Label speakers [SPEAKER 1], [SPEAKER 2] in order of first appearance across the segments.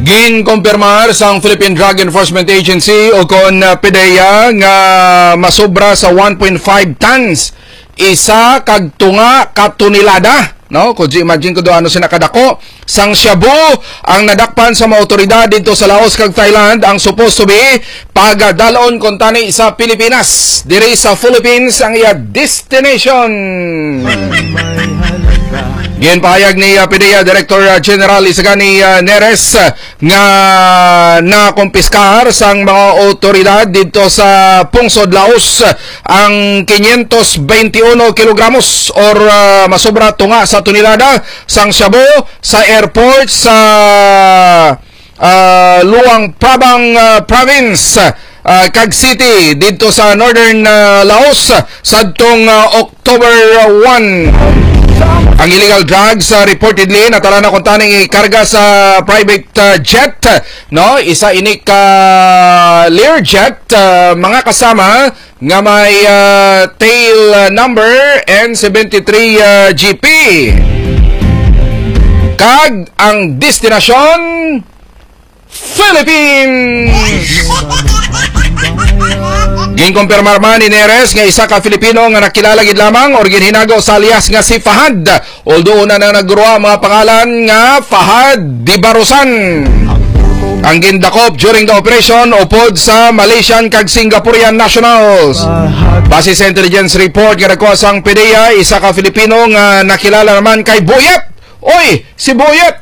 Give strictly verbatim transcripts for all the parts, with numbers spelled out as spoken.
[SPEAKER 1] Ginkumpirmar sang Philippine Drug Enforcement Agency o kon uh, P D E A nga masobra sa one point five tons isa kag tunga katunilada, no? Kung imagine ko do ano sina kadako sang shabu ang nadakpan sa mga otoridad dito sa Laos kag Thailand ang supposed to be pagadalon kon tani sa Pilipinas. Diri sa Philippines ang iya destination. Ginpahayag ni uh, P D E A Director uh, General Isagani uh, Neres uh, nga nakumpiskar sang mga otoridad dito sa Pungsod, Laos uh, ang quinientos veintiuno kilogramos or uh, masobra tunga sa tunilada sang shabu sa airport sa uh, Luang Prabang uh, Province uh, Kag City dito sa Northern uh, Laos sadtong uh, October one. Ang illegal drugs uh, reportedly natala na kung taning ikarga sa private uh, jet, no? Isa ini ka uh, Learjet uh, mga kasama nga may uh, tail uh, number N seventy-three uh, G P. Kag ang destinasyon Philippines. Ginkumpirmar man ni Neres nga isa ka Filipino nga nakilala gid lamang or ginhinago sa alias nga si Fahad. Although una na nagruwa mga pangalan nga Fahad Dibarusan. Ang gindakop during the operation upod sa Malaysian kag Singaporean nationals. Base sa intelligence report nga nakuha sang P D E A, isa ka Filipino nga nakilala naman kay Boyet. Oy, si Boyet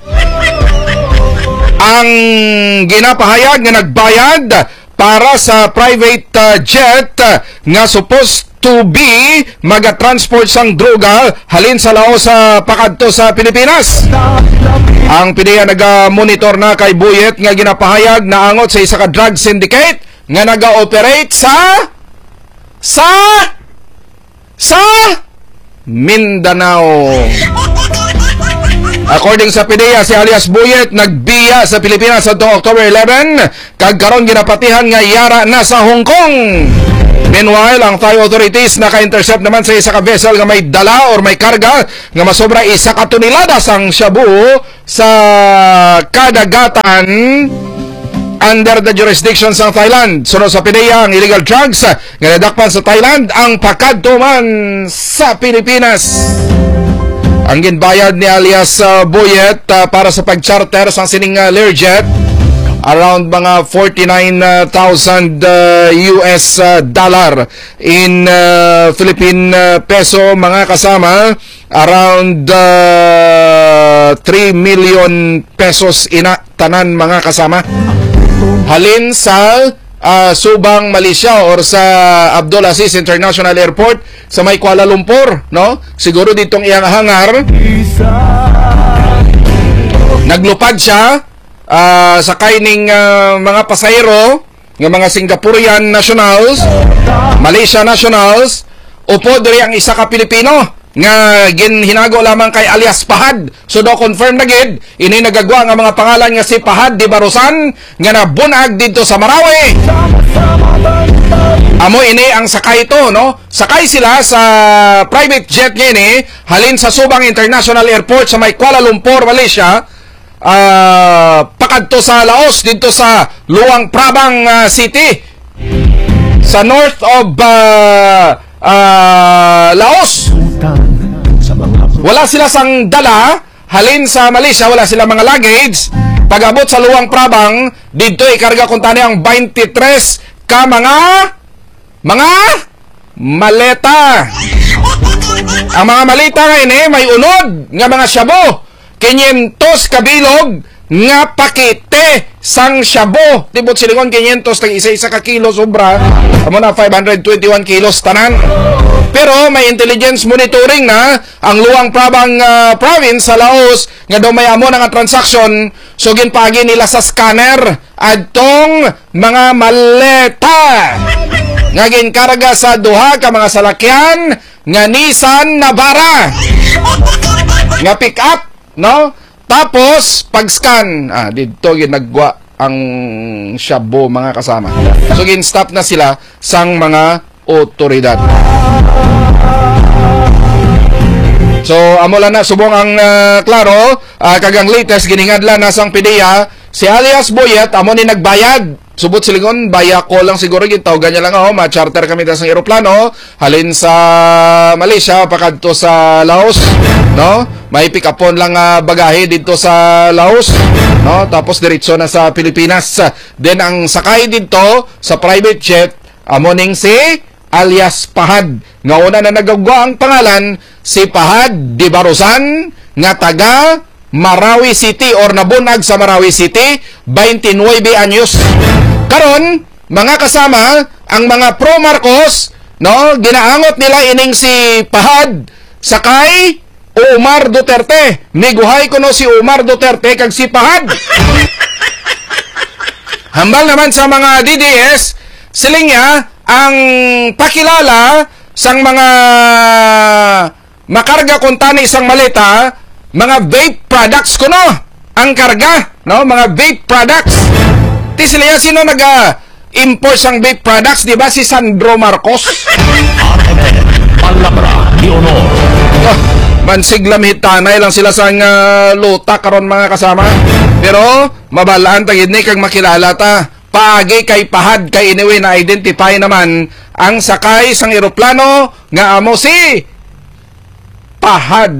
[SPEAKER 1] ang ginapahayag nga nagbayad para sa private uh, jet uh, nga supposed to be maga-transport sang droga halin sa Laos sa uh, pakadto sa Pilipinas. Ang P D E A naga-monitor na kay Boyet nga ginapahayag na angot sa isa ka drug syndicate nga naga-operate sa sa sa Mindanao. According sa P D E A, si alias Boyet nagbiya sa Pilipinas sa October eleven kag karon ginapatihan nga yara na sa Hong Kong. Meanwhile, ang Thai authorities naka-intercept naman sa isa ka vessel nga may dala or may karga nga masobra isa ka tonelada sang shabu sa kadagatan under the jurisdiction sa Thailand. Sunod sa P D E A, ang illegal drugs nga nadakpan sa Thailand ang pakadto man sa Pilipinas. Ang ginbayad ni alias uh, Boyet uh, para sa pag-charter sa sining uh, Learjet around mga forty-nine thousand uh, U S uh, dollar in uh, Philippine uh, peso mga kasama, around uh, three million pesos ina tanan mga kasama halin sa Uh, Subang, Malaysia or sa Abdulaziz International Airport sa may Kuala Lumpur, no? Siguro ditong iyang hangar naglupad siya uh, sa kaining uh, mga pasahero ng mga Singaporean nationals, Malaysia nationals, upo diri ang isa ka Pilipino nga ginhinago lamang kay alias Fahad. So do confirm na gid ini nagagwa nga mga pangalan nga si Fahad Dibarusan nga nabunag dito sa Marawi. Amo ini ang sakay to, no? Sakay sila sa private jet ngini halin sa Subang International Airport sa may Kuala Lumpur, Malaysia. Uh, pakadto sa Laos dito sa Luang Prabang uh, City sa north of uh, uh, Laos. Wala sila sang dala halin sa Malaysia, wala sila mga luggage. Pag-abot sa Luang Prabang dito ikarga kung tani ang twenty-tres ka mga mga maleta. Ang mga maleta ngayon eh, may unod nga mga shabu, quinientos kabilog nga pakete sang shabu. Tibot silingon quinientos tag isa-isa ka kilo sobra. Amo na five hundred twenty-one kilos tanan. Pero may intelligence monitoring na ang Luang Prabang uh, province sa Laos nga daw may amo nga transaction, so ginpagi nila sa scanner adtong mga maleta nga ginkarga sa duha ka mga salakyan nga Nissan Navara nga pick up, no? Tapos pag-scan, ah dito ginagwa ang shabu mga kasama. So gin-stop na sila sang mga otoridad. So amo lang na subong ang uh, klaro uh, kagang latest giningadla na sang P D E A Si alias Boyet, amo ni nagbayad. Subot silingon, baya ko lang siguro gitawagan niya lang, oh, ma-charter kami tas ng eroplano halin sa Malaysia pakadto sa Laos, no? May pick upon lang uh, bagahe dito sa Laos, no? Tapos diretso na sa Pilipinas. Then ang sakay dito sa private jet amo ning si alias Pahad. Nga una na nagagwa ang pangalan si Pahad Di Barusan nga taga Marawi City or nabunag sa Marawi City, twenty-nine anyos. Karon, mga kasama, ang mga pro Marcos, no, ginaangot nila ining si Pahad sakay Omar Duterte. Miguhay ko no si Omar Duterte kag si Pahad. Hambal naman sa mga D D S, siling niya ang pakilala sang mga makarga kuntani isang maleta, mga vape products ko no, ang karga, no, mga vape products. Ti sila sino naga-import sang vape products, di ba si Sandro Marcos?
[SPEAKER 2] Palabra di honor.
[SPEAKER 1] Oh, mansiglam hitanay lang sila sang uh, luta karon mga kasama. Pero mabalaan tagid ni kag makilala ta. Paagi kay Pahad kay iniwi na identify naman ang sakay sang eroplano nga amo si Pahad.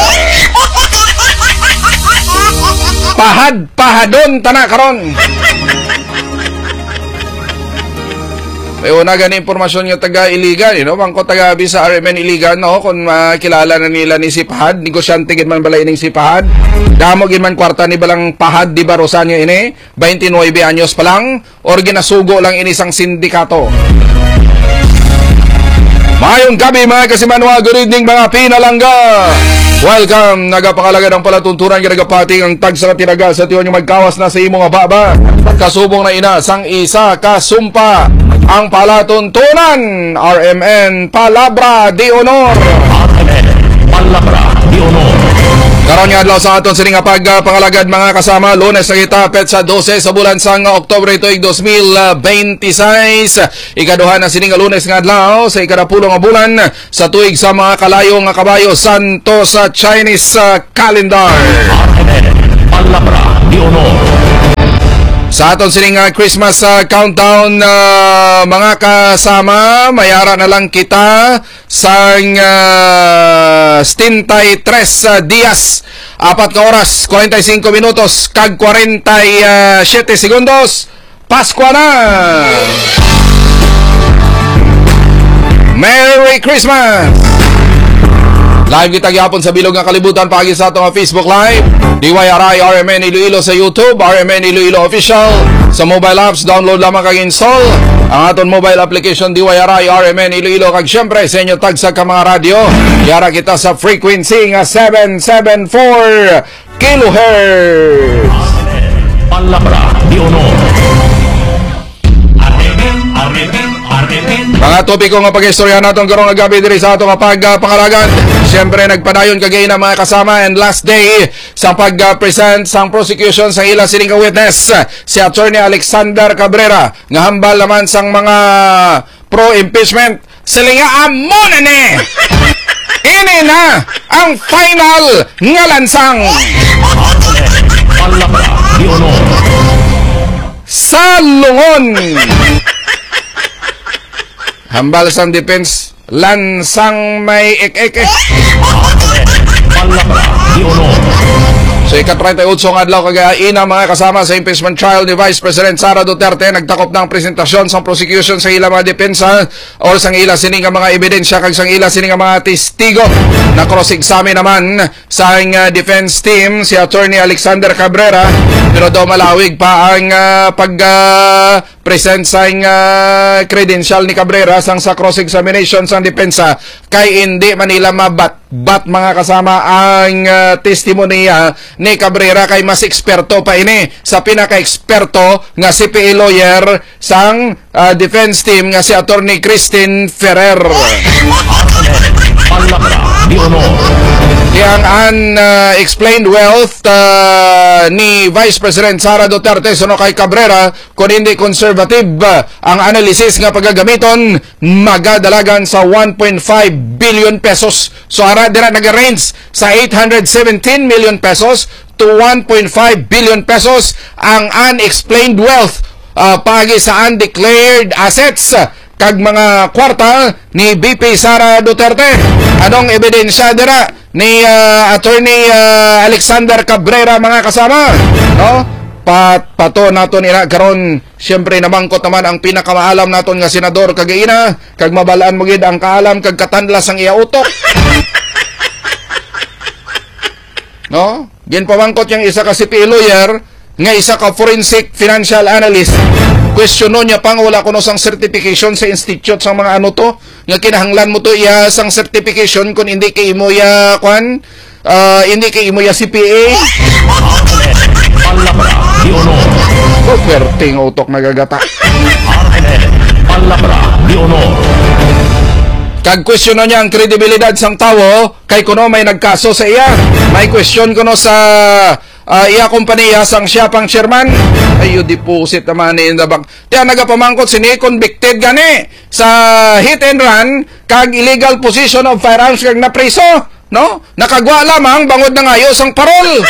[SPEAKER 1] Pahad, pahadon tana karon. May una gani impormasyon nga taga Iligan, you know, bangko taga sa R M N Iligan, no, kung makilala na nila ni si Pahad, negosyante gid man balay ning si Pahad. Damo gid man kwarta ni balang Pahad Di Barusan ini, twenty-nine anyos pa lang or ginasugo lang ini sang sindikato. Mayong gabi mga kasimanwa, good evening mga pinalangga. Welcome, nagapakalagad ang palatunturan ginagapating ang tag sa tinaga sa tiyon yung magkawas na sa imong ababa. Kasubong na ina sang isa kasumpa ang palatuntunan. R M N Palabra di Honor.
[SPEAKER 2] R M N Palabra di Honor.
[SPEAKER 1] Karon nga adlaw sa aton sining pagpangalagad mga kasama, Lunes na kita petsa twelve sa bulan sang Oktubre tuig twenty twenty-six. Ikaduha na sining Lunes nga adlaw sa ikadapulo nga bulan sa tuig sa mga kalayo nga kabayo santo sa Chinese uh, calendar.
[SPEAKER 2] R M N Palabra di Honor.
[SPEAKER 1] Sa aton sining uh, Christmas uh, countdown, uh, mga kasama, mayara na lang kita sang uh, twenty-three uh, dias, apat ka oras, forty-five minutos, kag forty-seven segundos, Pasko na! Merry Christmas! Live kita gyapon sa bilog nga kalibutan paagi sa atong Facebook Live, D Y R I R M N Iloilo sa YouTube, R M N Iloilo Official. Sa mobile apps, download lamang kag install ang aton mobile application D Y R I R M N Iloilo, kag syempre sa inyo tagsa ka mga radyo. Yara kita sa frequency nga seven seventy-four kilohertz.
[SPEAKER 2] Palabra di Honor. R M N, R M N, R M N.
[SPEAKER 1] Mga topiko nga pag-istorya natin karong gabi diri sa atong pagpangalagan. Siyempre nagpadayon kagay na mga kasama and last day sa pag-present sang prosecution sa ila sining witness si Attorney Alexander Cabrera nga hambal naman sang mga pro-impeachment. Sila nga amo na ni! Ini na ang final nga lansang!
[SPEAKER 2] Palabra di Honor.
[SPEAKER 1] Sa lungon! Hambal sang defense, lansang may ek-ek.
[SPEAKER 2] Palabra di Honor.
[SPEAKER 1] So ika-thirty-eight nga adlaw kagaina mga kasama sa impeachment trial ni Vice President Sara Duterte, nagtakop ng presentasyon sa prosecution sa ila mga depensa or sang ila sining mga ebidensya kag sang ila sining mga testigo. Na cross-examine naman sa ang uh, defense team si Attorney Alexander Cabrera, pero daw malawig pa ang uh, pag uh, present sa uh, credential ni Cabrera sang sa cross-examination sang depensa kay hindi manila mabat-bat mga kasama ang uh, testimonya ni Cabrera kay mas eksperto pa ini sa pinaka-eksperto nga C P A lawyer sang uh, defense team nga si Attorney Christine Ferrer.
[SPEAKER 2] Palabra di Honor.
[SPEAKER 1] Yang unexplained uh, wealth uh, ni Vice President Sara Duterte suno kay Cabrera kung hindi conservative uh, ang analysis nga paggagamiton magadalagan sa one point five billion pesos. So ara dira nag-range sa eight hundred seventeen million pesos to one point five billion pesos ang unexplained wealth uh, pagi sa undeclared assets kag mga kwarta ni B P Sara Duterte. Anong ebidensya dira ni uh, Attorney uh, Alexander Cabrera mga kasama? No? Pat pato naton ina karon syempre namangkot naman ang pinakamaalam naton nga senador kag ina kag mabalaan mo gid ang kaalam kag katandlas ang iya utok. No? Gin pamangkot yang isa ka C P A lawyer nga isa ka forensic financial analyst. Questiono niya pang wala kuno sang certification sa institute sang mga ano to nga kinahanglan mo to iya sang certification kun hindi kay imo ya kwan uh, hindi kay imo ya C P A.
[SPEAKER 2] Palabra di honor.
[SPEAKER 1] Oh, perting utok nagagata.
[SPEAKER 2] Palabra di honor.
[SPEAKER 1] Kag questiono niya ang kredibilidad sang tawo kay kuno may nagkaso sa iya. May question kuno sa uh, iya kompanya sang siya pang chairman. Ayo deposit naman ni in the bank. Tiyan nagapamangkot sini convicted gani sa hit and run kag illegal possession of firearms kag napreso, no? Nakagwa lamang bangod na ngayo sang parol.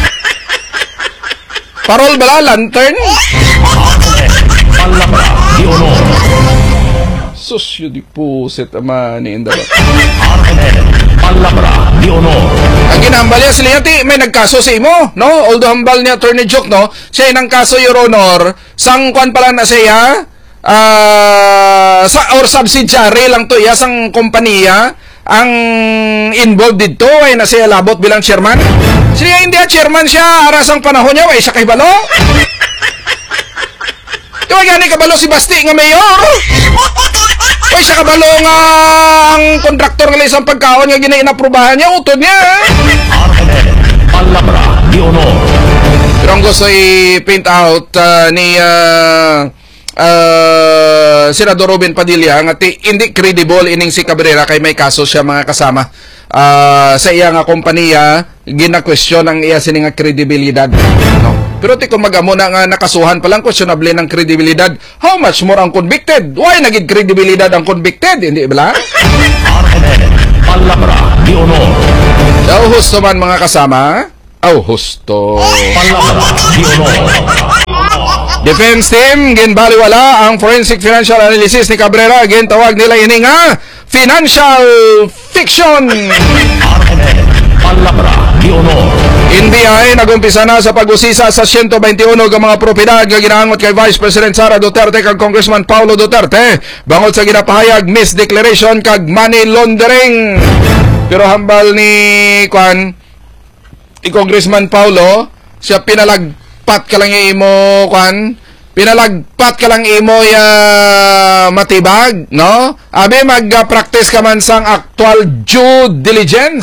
[SPEAKER 1] Parol bala lantern.
[SPEAKER 2] Palabra di honor.
[SPEAKER 1] Sosyo deposit naman ni in the bank.
[SPEAKER 2] Palabra di honor.
[SPEAKER 1] Ang ginambal niya sila ti may nagkaso sa imo, no? Although hambal niya Attorney Joke, no? Siya nang kaso, Your Honor, sang kwan pala na siya, uh, sa, or subsidiary lang to, iya, sang kompanya, ang involved dito, ay na siya labot bilang chairman. Siya hindi chairman siya, arasang panahon niya, ay siya kay balo. Diba gani kabalo si Basti nga mayor? Ay siya kabalo nga ang kontraktor nga isang pagkaon nga ginainaprubahan niya, utod niya.
[SPEAKER 2] Palabra di honor.
[SPEAKER 1] Pero ang gusto i-paint out uh, ni uh, uh, Senador Robin Padilla nga ti, hindi credible ining si Cabrera kay may kaso siya mga kasama. Uh, sa iya nga kompanya, gina-question ang iya sini nga kredibilidad. No? Pero ti kung magamo na nga nakasuhan palang questionable ng kredibilidad, how much more ang convicted? Why naging kredibilidad ang convicted? Hindi ba?
[SPEAKER 2] Palabra di honor.
[SPEAKER 1] Daw husto man mga kasama? Aw husto.
[SPEAKER 2] Palabra di honor.
[SPEAKER 1] Defense team, ginbaliwala ang forensic financial analysis ni Cabrera. Gintawag nila ini nga financial fiction.
[SPEAKER 2] Palabra di honor.
[SPEAKER 1] N B I nagumpisa na sa pag-usisa sa one twenty-one ka mga propiedad nga ginaangot kay Vice President Sara Duterte kag Congressman Paulo Duterte bangod sa ginapahayag misdeclaration kag money laundering. Pero hambal ni kwan i Congressman Paulo, siya pinalagpat ka lang imo kwan pinalagpat ka lang imo ya matibag, no? Abi mag-practice ka man sang actual due diligence.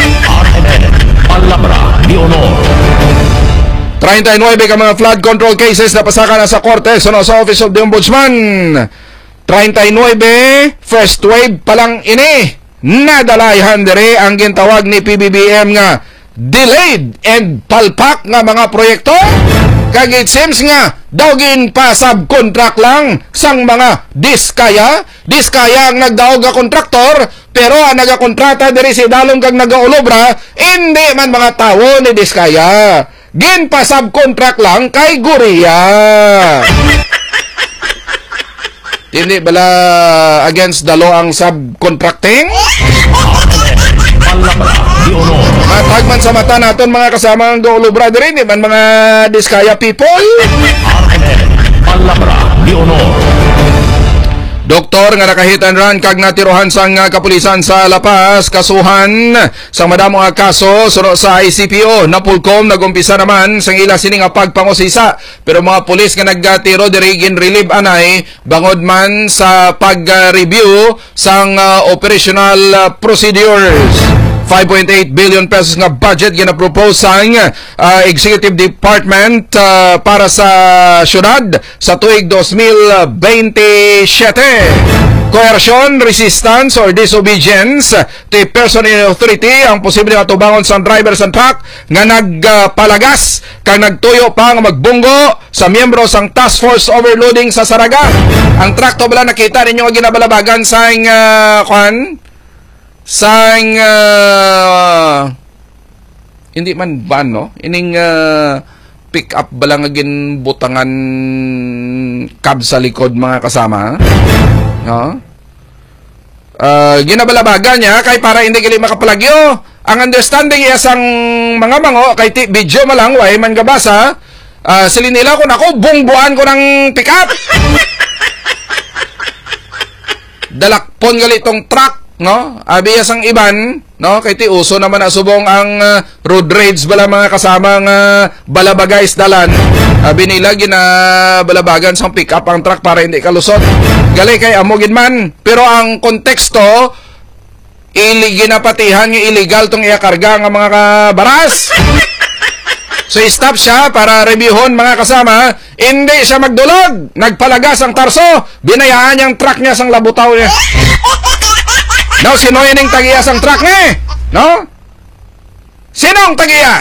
[SPEAKER 2] Palabra di honor.
[SPEAKER 1] thirty-nine ka mga flood control cases na pasaka na sa korte suno sa Office of the Ombudsman. thirty-nine first wave palang ini nadalayhan dire ang gintawag ni P B B M nga delayed and palpak nga mga proyekto. Kag it seems nga dawgin pa subcontract lang sang mga diskaya diskaya ang nagdaog nga kontraktor pero ang nagakontrata diri si dalong kag nagaulobra hindi man mga tawo ni diskaya gin pa subcontract lang kay Guria. Hindi bala against the law ang subcontracting?
[SPEAKER 2] Palabra di honor.
[SPEAKER 1] Matagman sa mata naton mga kasama ang gaulobra diri di man mga diskaya people.
[SPEAKER 2] Palabra di honor.
[SPEAKER 1] Doktor nga nakahit and run kag natirohan sang uh, kapulisan sa La Paz kasuhan sang madamo nga kaso suno sa I C P O. Napulkom nagumpisa naman sang ila sini nga pagpangusisa pero mga pulis nga naggatiro diri gin relieve anay bangod man sa pag-review sang uh, operational uh, procedures. five point eight billion pesos nga budget gina-propose sang uh, Executive Department uh, para sa syudad sa tuig twenty twenty-seven. Coercion, resistance, or disobedience to person in authority ang posibleng atubangon sa driver sa truck nga nagpalagas uh, kang nagtuyo pa nga magbunggo sa miyembro sang task force overloading sa Saraga. Ang truck to bala nakita ninyo nga ginabalabagan sa uh, kwan sang uh, hindi man ban, no? Ining uh, pick up ba lang agin butangan cab sa likod mga kasama, no? Uh, ginabalabagan niya kay para hindi gali makapalagyo. Ang understanding iya sang mga mango kay ti video malang way man gabasa, uh, silin nila ko nako bungbuan ko ng pick up. Dalakpon gali tong truck, no? Abi sang iban, no? Kay ti uso naman na subong ang uh, road rage bala mga kasamang uh, balabagay dalan. Abi nila ginabalabagan sang pick up ang truck para hindi kalusot. Gali kay amogin man, pero ang konteksto ili ginapatihan nga illegal tong iakarga nga mga baras. So stop siya para reviewon mga kasama, hindi siya magdulog, nagpalagas ang tarso, binayaan niyang truck niya sang labutaw niya. No, sino yan yung tagiya sang truck niya? No? Sinong tagiya?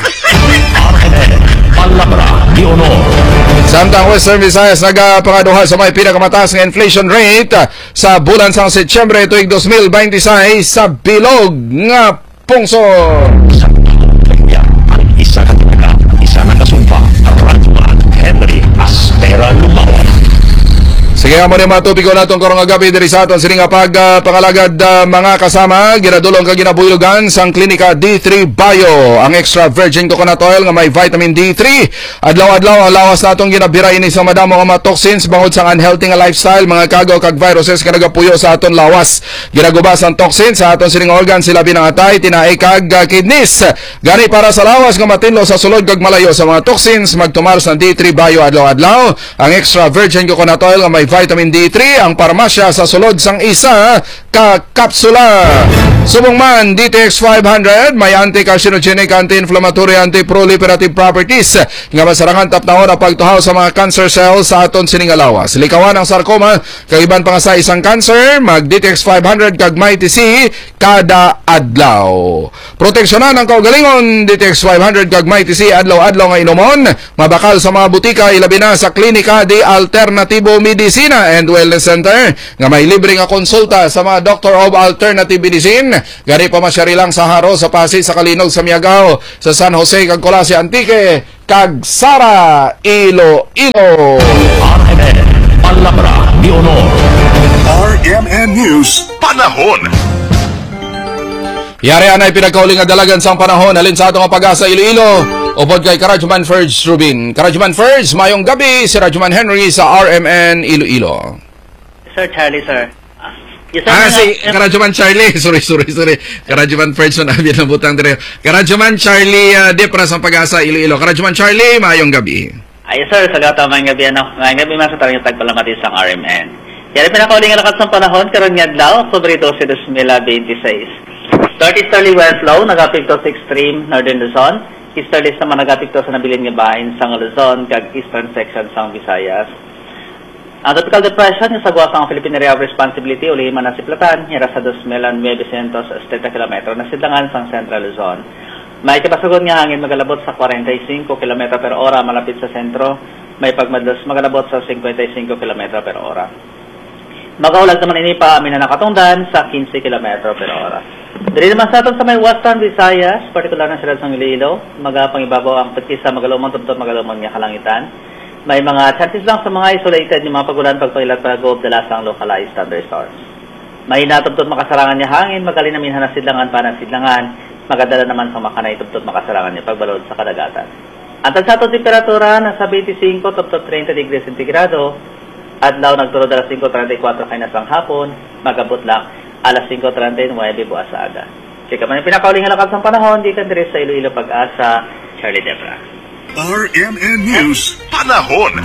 [SPEAKER 2] Palabra di honor.
[SPEAKER 1] Samtang Western Visayas nagapangaduha sa may pinakamataas ng inflation rate sa bulan sang Setyembre tuig two thousand twenty-six sa bilog nga pungso.
[SPEAKER 2] Sa kanya, ang isa na talaga, isa na kasumpa, Radman Henry Astera Lumawan.
[SPEAKER 1] Sige mo ni matupiko natong karong gabi diri sa aton sining pag uh, pangalagad uh, mga kasama ginadulong kag ginabuhilogan sang klinika D three Bio ang extra virgin coconut oil nga may vitamin D three adlaw-adlaw ang lawas natong ginabira ini sa madamo nga mga toxins bangod sang unhealthy nga lifestyle mga kagaw kag viruses nga nagapuyo sa aton lawas ginagubas ang toxins sa aton sining organ sila binangatay tinaay kag uh, kidneys gani para sa lawas nga matinlo sa sulod kag malayo sa mga toxins magtumaros ng D three Bio adlaw-adlaw ang extra virgin coconut oil nga may vitamin D three ang parmasya sa sulod sang isa ka kapsula. Subong man D T X five hundred may anti-carcinogenic, anti-inflammatory, anti-proliferative properties nga masarangan tapnahon ang pagtuhaw sa mga cancer cells sa aton sining alawas. Likawan ang sarcoma kag iban pa nga sa isang cancer mag D T X five hundred kag may T C kada adlaw. Proteksyonan ang kaugalingon D T X five hundred kag may T C adlaw-adlaw nga inomon mabakal sa mga butika ilabi na sa klinika di Alternativo Medicina and Wellness Center nga may libre nga konsulta sa mga Doctor of Alternative Medicine. Gani pa masyari lang sa Haro, sa Pasig, sa Kalinog, sa Miagao, sa San Jose, kag Colasio Antique, kag Sara, Iloilo.
[SPEAKER 2] R M N Palabra di honor.
[SPEAKER 3] R M N News Panahon.
[SPEAKER 1] Yari anay pinagkauling nga dalagan sang panahon halin sa atong pag-asa Iloilo. Upod kay Karadjuman Ferds Rubin. Karadjuman Ferds, mayong gabi si Radjuman Henry sa R M N Iloilo.
[SPEAKER 4] Sir Charlie, sir. Ah, yes, sir,
[SPEAKER 1] ah
[SPEAKER 4] na,
[SPEAKER 1] si
[SPEAKER 4] na,
[SPEAKER 1] Karadjuman Charlie. Sorry, sorry, sorry. Karadjuman Ferds na nabi na butang dire. Karadjuman Charlie uh, Depra sa pag-asa Iloilo. Karadjuman Charlie, mayong gabi.
[SPEAKER 4] Ay, sir, sa gata mayong gabi, ano? Mayong gabi man sa tarang tagpalamati sa R M N. Yari pinakauling nga lakas ng panahon, karon nga adlaw, Oktubre twelve, two thousand twenty-six. Northeasterly west flow, nagapigto sa extreme northern Luzon. Easterly naman nagapigto sa nabilin nga bahin sa Luzon, kag eastern section sa Visayas. Ang tropical depression, yung sagwa sa Philippine Area of Responsibility, uli man na siplatan, hira sa two thousand nine hundred thirty kilometro na sidlangan sa Central Luzon. May kapasugon nga hangin magalabot sa forty-five kilometro per ora malapit sa sentro, may pagmadlos magalabot sa fifty-five kilometro per ora. Magaulag naman ini pa amin na nakatungdan sa fifteen kilometro per ora. Dili naman sa aton sa may Western Visayas, partikular na sila sa Iloilo, magapangibabaw ang pagkisa magalumon tubtod magalumon nga kalangitan. May mga chances lang sa mga isolated yung mga pagulan pagpagilat pag-goob dala sa localized thunderstorms. May natubtod makasarangan niya hangin, magaling namin na sidlangan pa ng sidlangan, magadala naman sa makanay tubtod makasarangan niya pagbalod sa kadagatan. Ang tagsato temperatura nasa twenty-five tubtod thirty degrees centigrado, adlaw nagturo alas five thirty-four kay nasang hapon, magabot lang alas five thirty-nine buwas sa aga. Kaya man yung pinakauling halakas ng panahon, di ka dire sa Iloilo Pag-asa, Charlie Debra.
[SPEAKER 3] R M N News Panahon.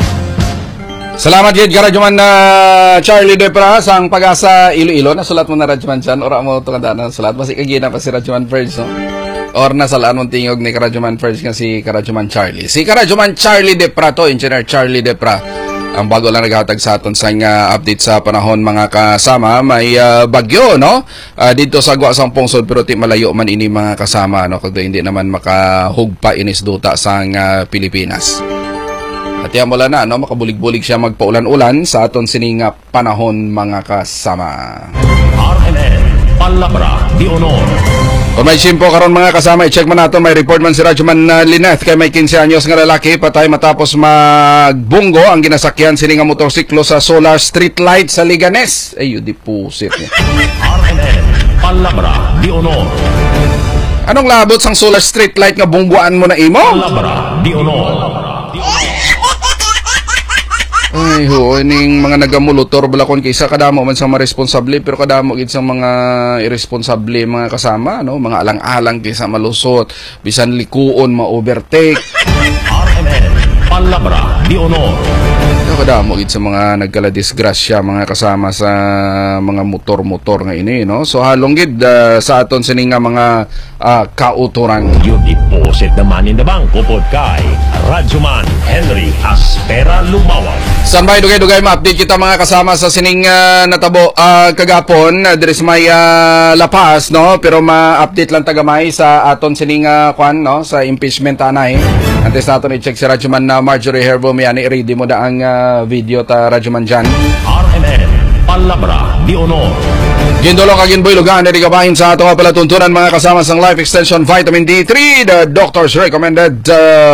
[SPEAKER 1] Salamat gid Karadjuman na uh, Charlie Depra sang Pag-asa Iloilo. Nasulat mo na Radjuman dyan. Ora mo ito kanda na sulat. Basi kagina pa si Radjuman Ferds. No? Or nasalaan mong tingog ni Karadjuman Ferds nga si Karadjuman Charlie. Si Karadjuman Charlie Depra to, Engineer Charlie Depra. Ang bago lang naghatag sa aton sa uh, update sa panahon mga kasama, may uh, bagyo no uh, dito sa Gwa sang Pungsod pero ti malayo man ini mga kasama no kagdo hindi naman makahugpa inis duta sa uh, Pilipinas. At yan mula na no makabulig-bulig siya magpaulan-ulan sa aton sining uh, panahon mga kasama.
[SPEAKER 2] R M N Palabra di honor.
[SPEAKER 1] Kung may simpo karon mga kasama, i-check man nato, may report man si Radyoman uh, Lineth kay may fifteen anyos nga lalaki patay matapos magbunggo ang ginasakyan sini nga motorsiklo sa solar street light sa Liganes. Ay, di pusit niya.
[SPEAKER 2] R M N Palabra di Honor.
[SPEAKER 1] Anong labot sang solar street light nga bungguan mo na imo?
[SPEAKER 2] Palabra di Honor.
[SPEAKER 1] Ay ho, ining mga nagamulutor balakon kaysa kadamo man sa maresponsable pero kadamo gid sa mga irresponsable mga kasama, no? Mga alang-alang kaysa malusot, bisan likuon ma-overtake.
[SPEAKER 2] R M N Palabra di Honor.
[SPEAKER 1] Kadamo gid sa mga nagkala-disgrasya mga kasama sa mga motor-motor nga ini, no? So halong gid uh, sa aton sini nga mga uh, kauturan.
[SPEAKER 2] You deposit the money in the bank upod kay Radyoman Henry Aspera Lumawag.
[SPEAKER 1] Standby dugay-dugay ma-update kita mga kasama sa sining uh, natabo uh, kagapon uh, diri sa may uh, lapas, no? Pero ma-update lang tagamay sa aton sining uh, kwan, no? Sa impeachment anay. Antes naton i-check si Radyoman na uh, Marjorie Herbo Miani, ready mo da ang uh, video ta Radyoman dyan.
[SPEAKER 2] R M N Palabra di Honor.
[SPEAKER 1] Gindolo ka ginboy lugan na gabahin sa ato nga palatuntunan mga kasama sang Life Extension Vitamin D three. The doctors recommended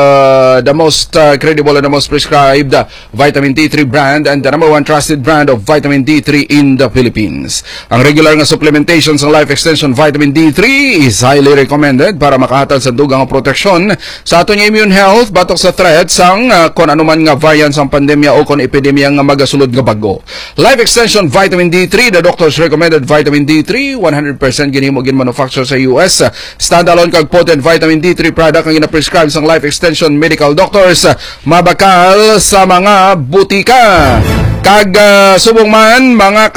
[SPEAKER 1] uh, the most uh, credible and the most prescribed uh, Vitamin D three brand and the number one trusted brand of Vitamin D three in the Philippines. Ang regular nga supplementation sang Life Extension Vitamin D three is highly recommended para makahatag sa dugang nga proteksyon sa ato nga immune health batok sa threat sang uh, kung anuman nga variant sang pandemya o kung epidemya nga magasulod nga bago. Life Extension Vitamin D three, the doctors recommended Vitamin D three, one hundred percent ginhimo gin manufacture sa U S. Standalone kag potent Vitamin D three product ang gina-prescribe sang Life Extension medical doctors, mabakal sa mga butika. Kag uh, subong man mga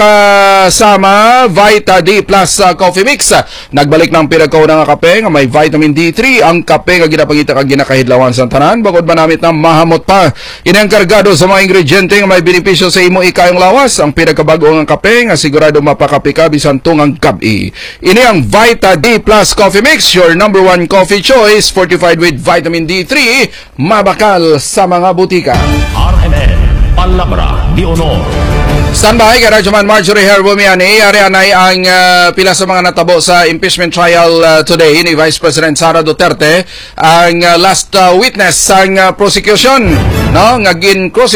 [SPEAKER 1] kasama, Vita D Plus uh, Coffee Mix. Nagbalik ng pinagkaw nga kape nga may Vitamin D three. Ang kape nga ginapangita kag ginakahidlawan sa tanan, bagod manamit na mahamot pa. Inang kargado sa mga ingrediente nga may benepisyo sa imo ikayong lawas. Ang pinagkabago nga kape nga sigurado mapakapi ka bisan tungang gabi. Ini ang Vita D Plus Coffee Mix, your number one coffee choice, fortified with Vitamin D three, mabakal sa mga butika.
[SPEAKER 2] R M N Palabra di Honor.
[SPEAKER 1] Standby kay Radyoman Marjorie Herbo Miani. Ari anay ang uh, pila sa mga natabo sa impeachment trial uh, today ni Vice President Sara Duterte, ang uh, last uh, witness sang uh, prosecution, no, nga gin